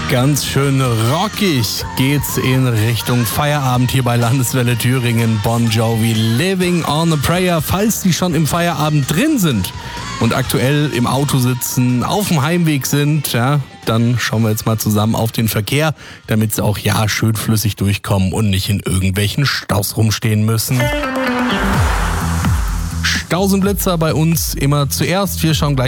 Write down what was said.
Ganz schön rockig geht's in Richtung Feierabend hier bei Landeswelle Thüringen. Bon Jovi, Living on a Prayer. Falls die schon im Feierabend drin sind und aktuell im Auto sitzen, auf dem Heimweg sind, ja, dann schauen wir jetzt mal zusammen auf den Verkehr, damit sie auch schön flüssig durchkommen und nicht in irgendwelchen Staus rumstehen müssen. Staus und Blitzer bei uns immer zuerst. Wir schauen gleich